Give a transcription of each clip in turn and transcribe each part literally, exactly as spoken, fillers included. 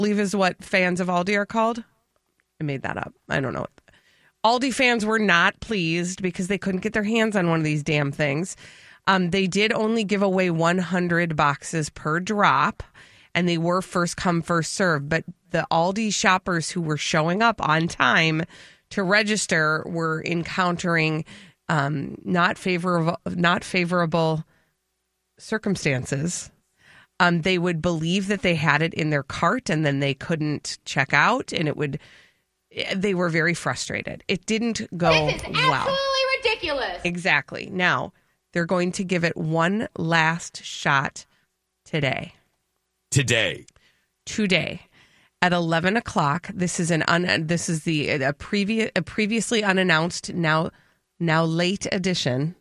believe is what fans of Aldi are called. I made that up. I don't know. Aldi fans were not pleased because they couldn't get their hands on one of these damn things. Um, they did only give away one hundred boxes per drop, and they were first come, first serve. But the Aldi shoppers who were showing up on time to register were encountering um, not favorable, not favorable circumstances. Um, they would believe that they had it in their cart, and then they couldn't check out, and it would. They were very frustrated. It didn't go well. This is absolutely ridiculous. Exactly. Now they're going to give it one last shot today. Today. Today. At eleven o'clock, this is an un, this is the a previous a previously unannounced now now late edition.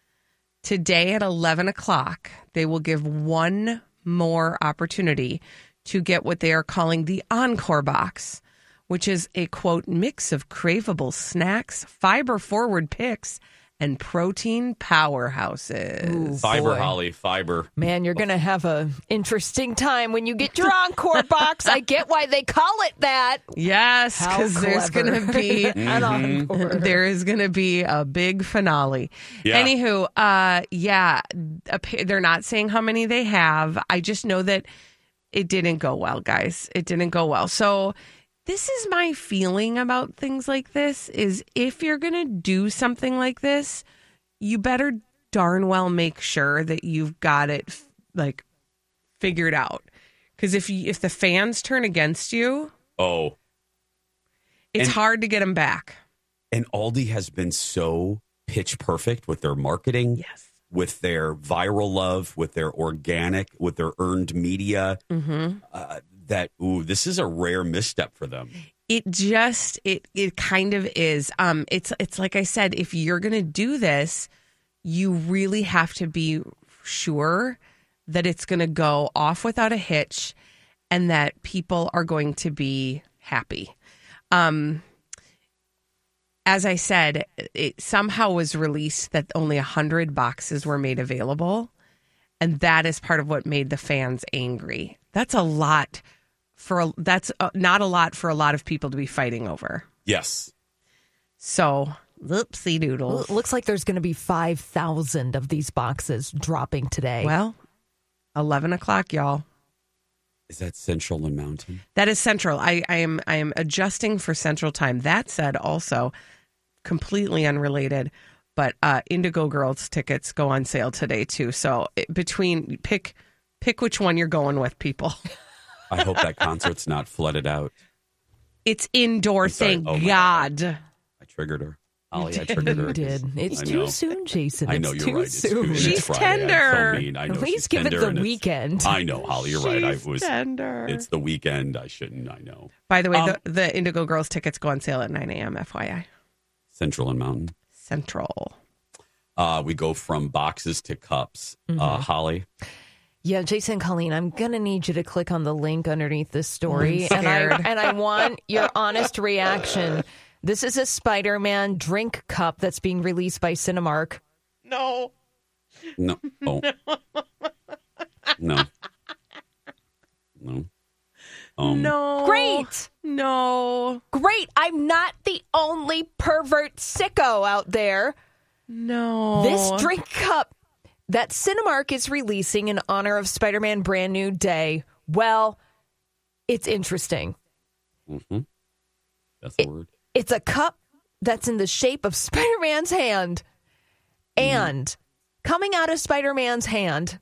Today at eleven o'clock, they will give one more opportunity to get what they are calling the Encore Box, which is a quote mix of craveable snacks, fiber forward picks, and protein powerhouses. Ooh, Fiber, boy. Holly, fiber. Man, you're going to have a interesting time when you get your Encore box. I get why they call it that. Yes, How because there's clever. going to be An Encore. there is going to be a big finale. Yeah. Anywho, uh, yeah, appa- they're not saying how many they have. I just know that it didn't go well, guys. It didn't go well. So this is my feeling about things like this is if you're going to do something like this, you better darn well make sure that you've got it like figured out. Because if you, if the fans turn against you, Oh. it's And- hard to get them back. And Aldi has been so pitch perfect with their marketing, Yes. with their viral love, with their organic, with their earned media, Mm-hmm. uh, that, ooh, this is a rare misstep for them. It just it it kind of is. Um, it's it's like I said, if you're gonna do this, you really have to be sure that it's gonna go off without a hitch, and that people are going to be happy. Um, as I said, it somehow was released that only a hundred boxes were made available, and that is part of what made the fans angry. That's a lot. For a, that's uh not a lot for a lot of people to be fighting over. Yes. So, whoopsie Well, doodles. it looks like there's going to be five thousand of these boxes dropping today. Well, eleven o'clock, y'all. Is that Central and Mountain? That is Central. I, I am I am adjusting for Central Time. That said, also completely unrelated, but uh, Indigo Girls tickets go on sale today too. So it, between pick pick which one you're going with, people. I hope that concert's not flooded out. It's indoor. I'm sorry. Thank Oh, my God. I triggered her. Holly, I triggered her. You did. It's I too know. soon, Jason. I know it's you're too right. It's soon. too- it's She's Friday. I'm tender. so mean. I know At least she's give it tender the and it's- weekend. I know, Holly. You're right. I She's was. tender. It's the weekend. I shouldn't. I know. By the way, Um, the, the Indigo Girls tickets go on sale at nine a.m. F Y I. Central and Mountain. Central. Uh, we go from boxes to cups. Mm-hmm. Uh, Holly. Yeah, Jason and Colleen, I'm going to need you to click on the link underneath this story. I'm and I scared. and I want your honest reaction. This is a Spider-Man drink cup that's being released by Cinemark. No. No. Oh. No. No. Um, No. Great. No. Great. I'm not the only pervert sicko out there. No. This drink cup that Cinemark is releasing in honor of Spider-Man Brand New Day, well, it's interesting. Mm-hmm. That's the word. It's a cup that's in the shape of Spider-Man's hand. And coming out of Spider-Man's hand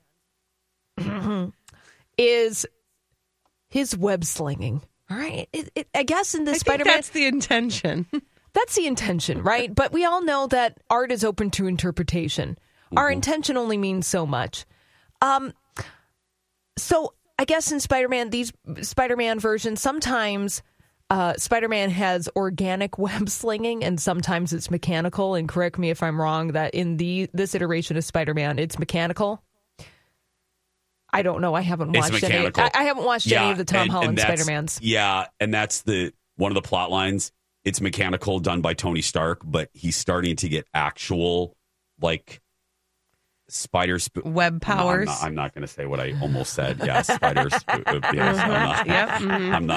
is his web slinging. All right. It, it, I guess in the I think Spider-Man... that's the intention. That's the intention, right? But we all know that art is open to interpretation. Our intention only means so much. Um, so I guess in Spider-Man, these Spider-Man versions, sometimes uh, Spider-Man has organic web slinging and sometimes it's mechanical. And correct me if I'm wrong, that in the this iteration of Spider-Man, it's mechanical. I don't know. I haven't It's watched any. mechanical. I, I haven't watched any of the Tom and- and Holland that's- Spider-Mans. Yeah, and that's the one of the plot lines. It's mechanical, done by Tony Stark, but he's starting to get actual, like, spider sp- web powers. No, I'm not, I'm not going to say what I almost said. Yes, spiders. Yes, I'm not, Yep. mhm. I'm not